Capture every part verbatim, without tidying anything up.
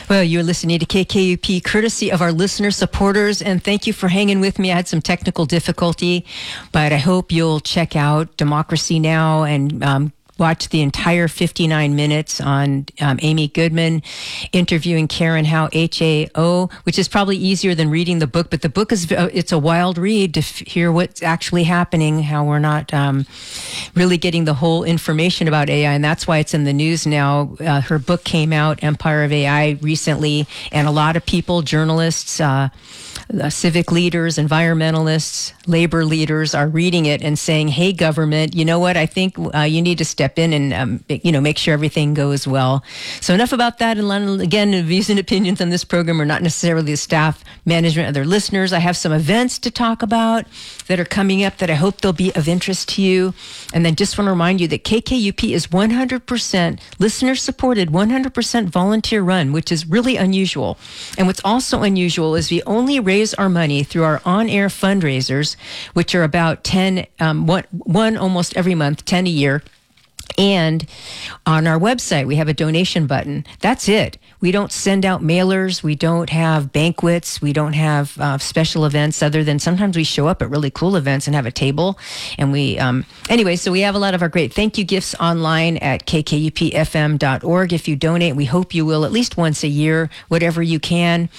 Well, you're listening to K K U P, courtesy of our listener supporters, and thank you for hanging with me. I had some technical difficulty, but I hope you'll check out Democracy Now! And um, watch the entire fifty-nine minutes on um, Amy Goodman interviewing Karen Howe, H A O, which is probably easier than reading the book, but the book is, it's a wild read to f- hear what's actually happening, how we're not um, really getting the whole information about A I, and that's why it's in the news now. Uh, her book came out, Empire of A I, recently, and a lot of people, journalists, uh, uh, civic leaders, environmentalists, labor leaders are reading it and saying, hey, government, you know what, I think uh, you need to step in and, um, you know, make sure everything goes well. So enough about that. And again, views and opinions on this program are not necessarily the staff, management, or their listeners. I have some events to talk about that are coming up that I hope they'll be of interest to you. And then just want to remind you that K K U P is one hundred percent listener supported, one hundred percent volunteer run, which is really unusual. And what's also unusual is we only raise our money through our on-air fundraisers, which are about ten, um, one, one almost every month, ten a year. And on our website, we have a donation button. That's it. We don't send out mailers. We don't have banquets. We don't have uh, special events other than sometimes we show up at really cool events and have a table. And we, um, anyway, so we have a lot of our great thank you gifts online at k k u p f m dot org. If you donate, we hope you will at least once a year, whatever you can.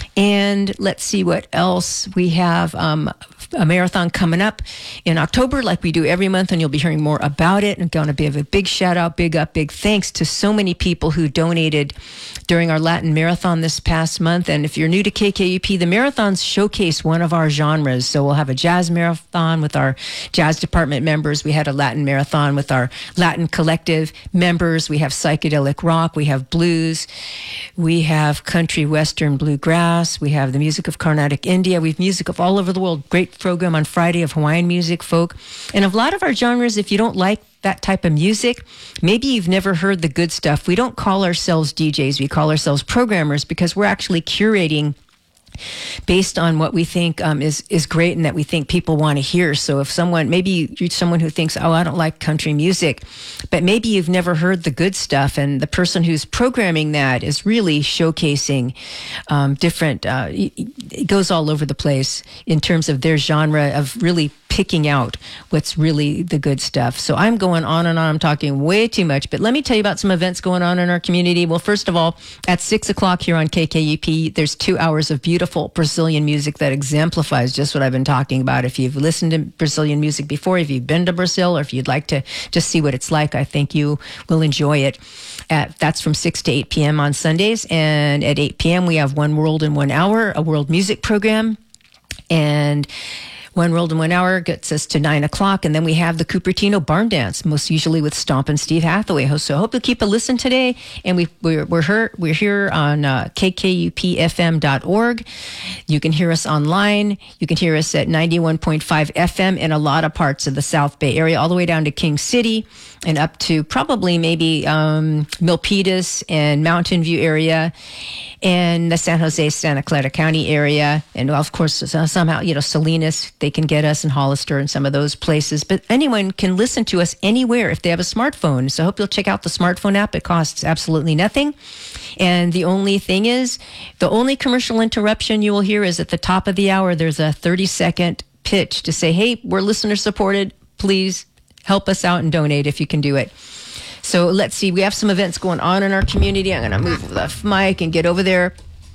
And let's see what else we have. Um, a marathon coming up in October, like we do every month, and you'll be hearing more about it. And going to give a big shout out, big up, big thanks to so many people who donated during our Latin marathon this past month. And if you're new to K K U P, the marathons showcase one of our genres. So we'll have a jazz marathon with our jazz department members. We had a Latin marathon with our Latin collective members. We have psychedelic rock. We have blues. We have country, western, bluegrass. We have the music of Carnatic India. We have music of all over the world. Great program on Friday of Hawaiian music, folk. And a lot of our genres, if you don't like that type of music, maybe you've never heard the good stuff. We don't call ourselves D Js. We call ourselves programmers because we're actually curating based on what we think um, is is great and that we think people want to hear. So if someone, maybe you're someone who thinks, oh, I don't like country music, but maybe you've never heard the good stuff, and the person who's programming that is really showcasing um, different, uh, it goes all over the place in terms of their genre of really picking out what's really the good stuff. So I'm going on and on. I'm talking way too much, but let me tell you about some events going on in our community. Well, first of all, at six o'clock here on K K U P, there's two hours of beautiful Brazilian music that exemplifies just what I've been talking about. If you've listened to Brazilian music before, if you've been to Brazil, or if you'd like to just see what it's like, I think you will enjoy it. At, that's from six to eight p.m. on Sundays. And at eight p.m., we have One World in One Hour, a world music program. And One World in One Hour gets us to nine o'clock, and then we have the Cupertino Barn Dance, most usually with Stomp and Steve Hathaway. So I hope you'll keep a listen today. And we, we're we're here, we're here on uh, k k u p f m dot org. You can hear us online. You can hear us at ninety-one point five F M in a lot of parts of the South Bay area, all the way down to King City and up to probably maybe um, Milpitas and Mountain View area, and the San Jose, Santa Clara County area, and of course somehow, you know, Salinas, they can get us in Hollister and some of those places. But anyone can listen to us anywhere if they have a smartphone. So I hope you'll check out the smartphone app. It costs absolutely nothing. And the only thing is, the only commercial interruption you will hear is at the top of the hour, there's a thirty second pitch to say, hey, we're listener supported. Please help us out and donate if you can do it. So let's see, we have some events going on in our community. I'm going to move the mic and get over there.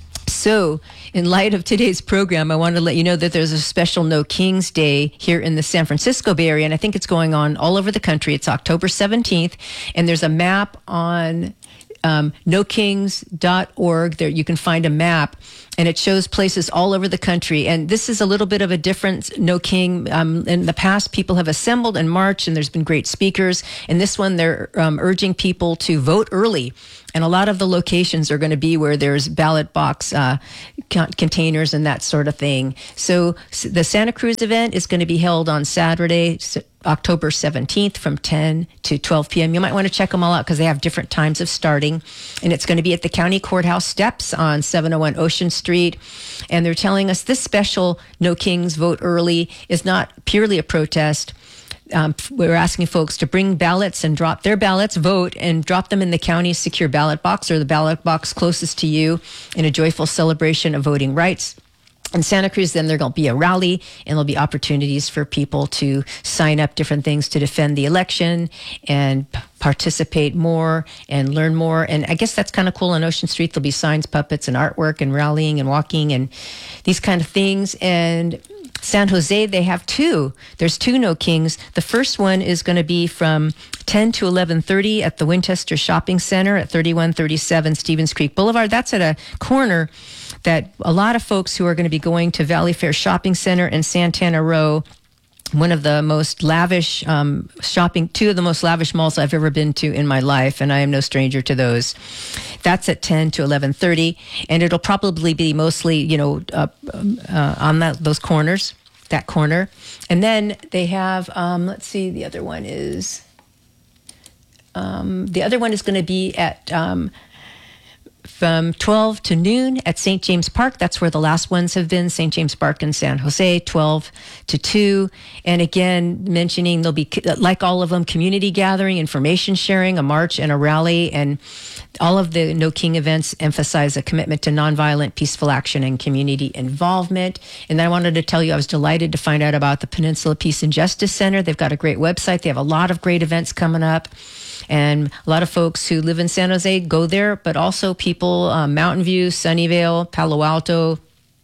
So in light of today's program, I want to let you know that there's a special No Kings Day here in the San Francisco Bay Area, and I think it's going on all over the country. It's October seventeenth, and there's a map on um, no kings dot org. There you can find a map, and it shows places all over the country. And this is a little bit of a different No King. Um, in the past, people have assembled and marched, and there's been great speakers. And this one, they're um, urging people to vote early. And a lot of the locations are going to be where there's ballot box uh, con- containers and that sort of thing. So the Santa Cruz event is going to be held on Saturday, October seventeenth from ten to twelve p.m. You might want to check them all out because they have different times of starting. And it's going to be at the county courthouse steps on seven oh one Ocean Street. And they're telling us this special No Kings Vote Early is not purely a protest. um, we're asking folks to bring ballots and drop their ballots, vote, and drop them in the county's secure ballot box or the ballot box closest to you in a joyful celebration of voting rights. In Santa Cruz, then there'll be a rally, and there'll be opportunities for people to sign up different things to defend the election and p- participate more and learn more. And I guess that's kind of cool. On Ocean Street, there'll be signs, puppets, and artwork and rallying and walking and these kind of things. And San Jose, they have two. There's two No Kings. The first one is going to be from ten to eleven thirty at the Winchester Shopping Center at thirty-one thirty-seven Stevens Creek Boulevard. That's at a corner that a lot of folks who are going to be going to Valley Fair Shopping Center and Santana Row, one of the most lavish um, shopping, two of the most lavish malls I've ever been to in my life, and I am no stranger to those. That's at ten to eleven thirty, and it'll probably be mostly, you know, uh, uh, on that those corners, that corner. And then they have, um, let's see, the other one is, um, the other one is going to be at Um, from twelve to noon at Saint James Park. That's where the last ones have been, Saint James Park in San Jose, twelve to two. And again, mentioning there'll be, like all of them, community gathering, information sharing, a march and a rally. And all of the No King events emphasize a commitment to nonviolent, peaceful action and community involvement. And then I wanted to tell you, I was delighted to find out about the Peninsula Peace and Justice Center. They've got a great website. They have a lot of great events coming up. And a lot of folks who live in San Jose go there, but also people, um, Mountain View, Sunnyvale, Palo Alto,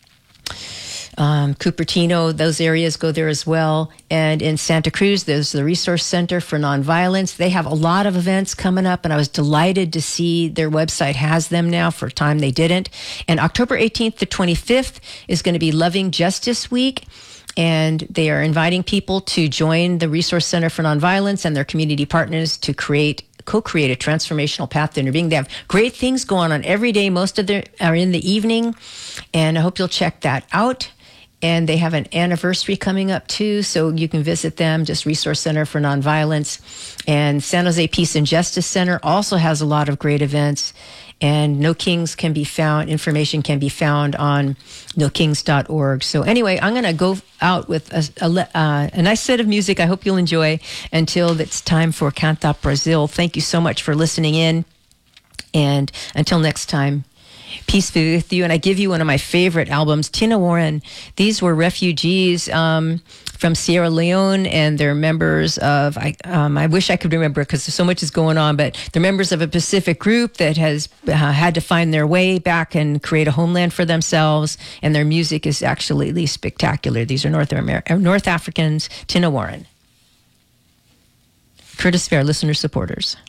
um, Cupertino, those areas go there as well. And in Santa Cruz, there's the Resource Center for Nonviolence. They have a lot of events coming up, and I was delighted to see their website has them now for a time they didn't. And October eighteenth to twenty-fifth is going to be Loving Justice Week. And they are inviting people to join the Resource Center for Nonviolence and their community partners to create, co-create a transformational path to interbeing. They have great things going on every day. Most of them are in the evening, and I hope you'll check that out. And they have an anniversary coming up too, so you can visit them, just Resource Center for Nonviolence. And San Jose Peace and Justice Center also has a lot of great events. And No Kings can be found, information can be found on no kings dot org. So anyway, I'm going to go out with a, a, uh, a nice set of music I hope you'll enjoy until it's time for Canta Brazil. Thank you so much for listening in. And until next time, peace be with you. And I give you one of my favorite albums, Tina Warren. These were refugees um, from Sierra Leone, and they're members of, I, um, I wish I could remember because so much is going on, but they're members of a Pacific group that has uh, had to find their way back and create a homeland for themselves. And their music is absolutely spectacular. These are North, Amer- North Africans, Tina Warren. Courtesy of our listener supporters.